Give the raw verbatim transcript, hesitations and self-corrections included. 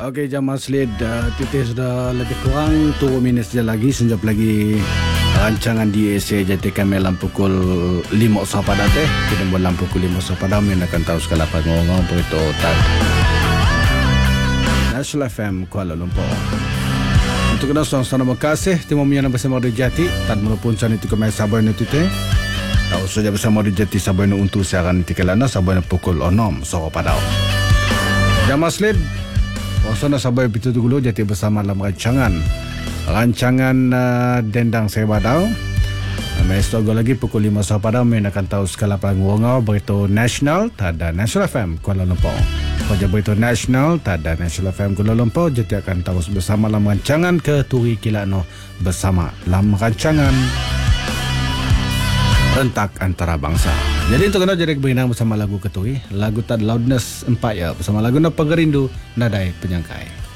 Okey, jam maslid uh, titik sudah lebih kurang dua minit saja lagi. Sejap lagi rancangan D S A jadi kami dalam pukul lima pada teh. Kita dalam pukul lima pada kami akan tahu segala pengomong berita tak. National F M Kuala Lumpur. Untuk kita sama-sama makasih timo miana bersama Rijati tan menepun san itu kami sabar nu tite. Tahu saja bersama Rijati sabar nu untuk siaran tikelana sabar pukul enam sore pada. Jam maslid Wasana sabai pitu dulu jadi bersama dalam rancangan rancangan uh, Dendang Sebadau. Maestro go lagi pukul lima sore pada main akan tahu skala pangwonga berita nasional tada National F M Kuala Lumpur. Pada berita nasional tada National F M Kuala Lumpur jadi akan tahu bersama dalam rancangan ke Turi Kilano bersama dalam rancangan Rentak Antara Bangsa. Jadi untuk anda jadi berinang bersama lagu Ketui, lagu Tad Loudness Empire bersama lagu Napa Gerindu Nadai Penyangkai.